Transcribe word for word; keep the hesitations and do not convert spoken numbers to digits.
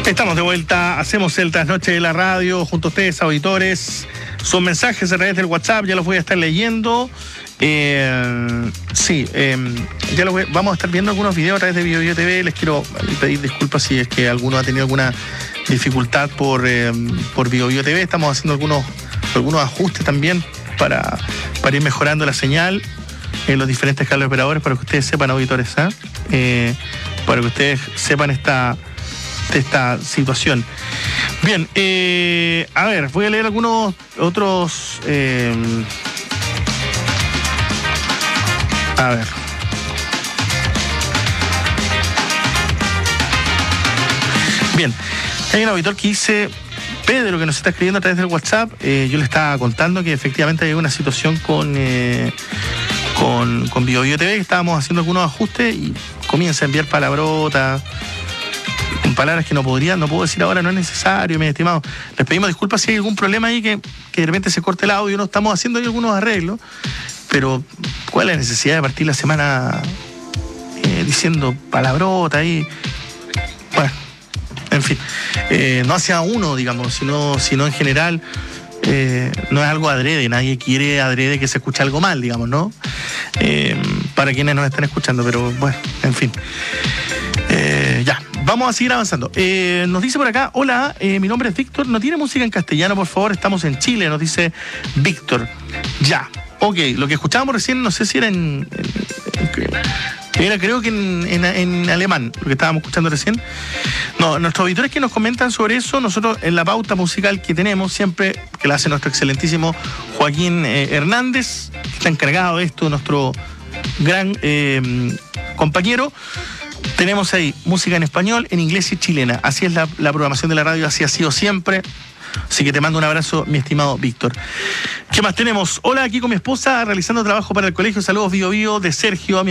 Estamos de vuelta, hacemos el trasnoche de la radio junto a ustedes, auditores. Sus mensajes a través del WhatsApp, ya los voy a estar leyendo. Eh, sí, eh, ya los voy, vamos a estar viendo algunos videos a través de BioBio T V. Les quiero pedir disculpas si es que alguno ha tenido alguna dificultad por, eh, por BioBio T V. Estamos haciendo algunos, algunos ajustes también para, para ir mejorando la señal en los diferentes cables operadores, para que ustedes sepan, auditores, ¿eh? Eh, para que ustedes sepan esta... de esta situación. Bien, eh, a ver, voy a leer algunos otros... Eh, a ver. Bien, hay un auditor que dice... Pedro, que nos está escribiendo a través del WhatsApp, eh, yo le estaba contando que efectivamente hay una situación con... Eh, con, con BioBio T V, que estábamos haciendo algunos ajustes y comienza a enviar palabrotas con palabras que no podría, no puedo decir ahora, no es necesario, mis estimados. Les pedimos disculpas si hay algún problema ahí, que, que de repente se corte el audio. No estamos haciendo ahí algunos arreglos, pero ¿cuál es la necesidad de partir la semana eh, diciendo palabrotas ahí? Bueno, en fin, eh, no hacia uno, digamos, sino, sino en general. Eh, no es algo adrede, nadie quiere adrede que se escuche algo mal, digamos, ¿no? Eh, para quienes nos están escuchando, pero bueno, en fin. Eh, ya, vamos a seguir avanzando. Eh, nos dice por acá, hola, eh, mi nombre es Víctor, ¿no tiene música en castellano, por favor? Estamos en Chile, nos dice Víctor. Ya, ok, lo que escuchábamos recién, no sé si era en... en, en Era, creo que en, en, en alemán, lo que estábamos escuchando recién. No, nuestros auditores que nos comentan sobre eso, nosotros en la pauta musical que tenemos siempre, que la hace nuestro excelentísimo Joaquín eh, Hernández, que está encargado de esto, nuestro gran eh, compañero, tenemos ahí música en español, en inglés y chilena. Así es la, la programación de la radio, así ha sido siempre. Así que te mando un abrazo, mi estimado Víctor. ¿Qué más tenemos? Hola, aquí con mi esposa realizando trabajo para el colegio. Saludos, Bio Bio, de Sergio, a mi